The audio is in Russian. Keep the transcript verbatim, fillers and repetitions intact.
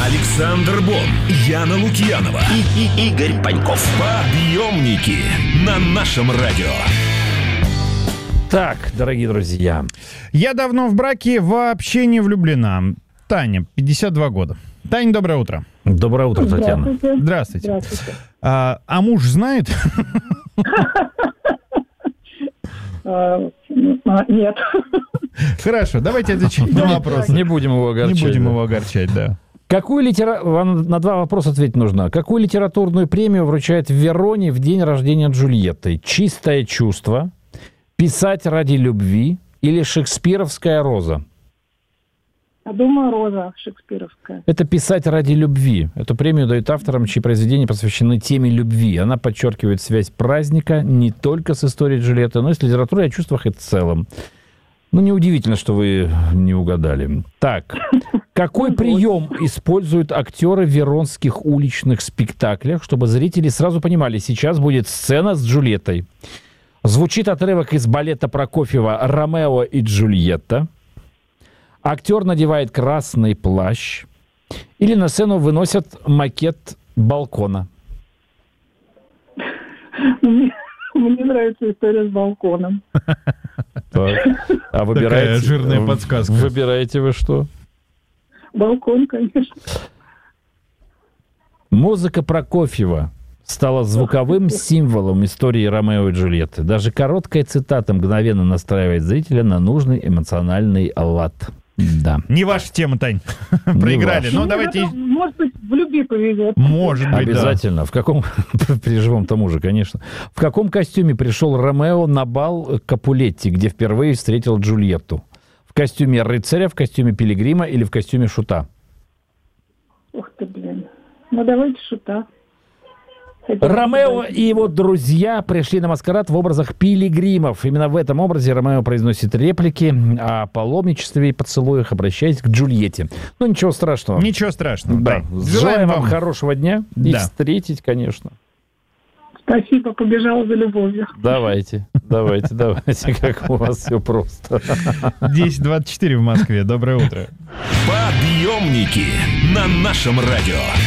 Александр Бон, Яна Лукьянова и, и Игорь Паньков. Подъемники на нашем радио. Так, дорогие друзья. Я давно в браке, вообще не влюблена. Таня, пятьдесят два года. Таня, доброе утро. Доброе утро, Татьяна. Здравствуйте. Здравствуйте. Здравствуйте. А, а муж знает? Нет. Хорошо, давайте отвечать на вопрос. Не будем его огорчать. Не будем его огорчать, да. Какую литера... Вам на два вопроса ответить нужно. Какую литературную премию вручают в Вероне в день рождения Джульетты? «Чистое чувство», «Писать ради любви» или «Шекспировская роза»? Я думаю, роза шекспировская. Это «Писать ради любви». Эту премию дают авторам, чьи произведения посвящены теме любви. Она подчеркивает связь праздника не только с историей Джульетты, но и с литературой о чувствах и целом. Ну, неудивительно, что вы не угадали. Так, какой прием используют актеры в веронских уличных спектаклях, чтобы зрители сразу понимали, сейчас будет сцена с Джульеттой? Звучит отрывок из балета Прокофьева «Ромео и Джульетта». Актер надевает красный плащ. Или на сцену выносят макет балкона. Мне, мне нравится история с балконом. Так. А выбираете... Такая жирная подсказка. Выбираете вы что? Балкон, конечно. Музыка Прокофьева стала звуковым символом истории Ромео и Джульетты. Даже короткая цитата мгновенно настраивает зрителя на нужный эмоциональный лад. Да. Не ваша тема, Тань. Проиграли. Но давайте... Может быть, в любви повезет. Может быть, обязательно. В каком... При живом тому же, конечно. В каком костюме пришел Ромео на бал Капулетти, где впервые встретил Джульетту? В костюме рыцаря, в костюме пилигрима или в костюме шута? Ух ты, блин. Ну, давайте шута. Ромео и его друзья пришли на маскарад в образах пилигримов. Именно в этом образе Ромео произносит реплики о паломничестве и поцелуях, обращаясь к Джульетте. Ну, ничего страшного. Ничего страшного. Да. Желаем вам хорошего дня и да. встретить, конечно. Спасибо, побежала за любовью. Давайте, давайте, давайте, как у вас все просто. десять двадцать четыре в Москве. Доброе утро. Подъемники на нашем радио.